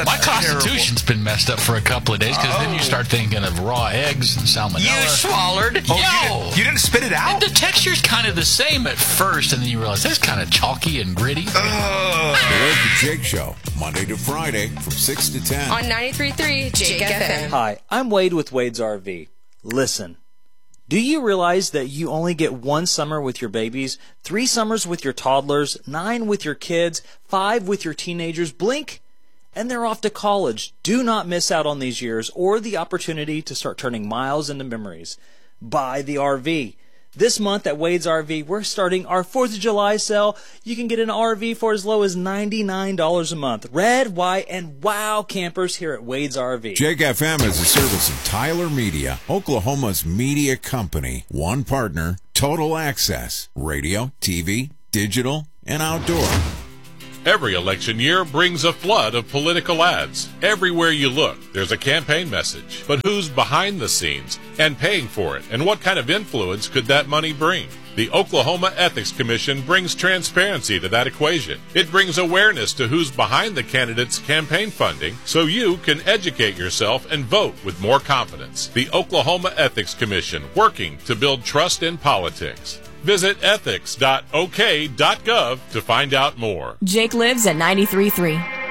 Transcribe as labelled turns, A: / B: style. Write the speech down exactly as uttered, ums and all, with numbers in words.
A: that's
B: My constitution's
A: terrible.
B: been messed up for a couple of days because oh. then you start thinking of raw eggs and salmonella.
C: You swallowed.
A: Oh,
B: Yo!
A: You didn't, you didn't spit it out?
B: The texture's kind of the same at first, and then you realize that's kind of chalky and gritty.
A: Uh.
D: The Wade and Jake Show, Monday to Friday from six to ten.
E: On ninety-three point three Jake F M.
F: Hi, I'm Wade with Wade's R V. Listen. Do you realize that you only get one summer with your babies, three summers with your toddlers, nine with your kids, five with your teenagers? Blink, and they're off to college. Do not miss out on these years or the opportunity to start turning miles into memories. Buy the R V. This month at Wade's R V, we're starting our fourth of July sale. You can get an R V for as low as ninety-nine dollars a month. Red, white, and wow campers here at Wade's R V.
D: Jake F M is a service of Tyler Media, Oklahoma's media company. One partner, total access, radio, T V, digital, and outdoor.
G: Every election year brings a flood of political ads. Everywhere you look, there's a campaign message. But who's behind the scenes and paying for it? And what kind of influence could that money bring? The Oklahoma Ethics Commission brings transparency to that equation. It brings awareness to who's behind the candidate's campaign funding so you can educate yourself and vote with more confidence. The Oklahoma Ethics Commission, working to build trust in politics. Visit ethics dot o k dot gov to find out more.
H: Jake lives at ninety-three point three.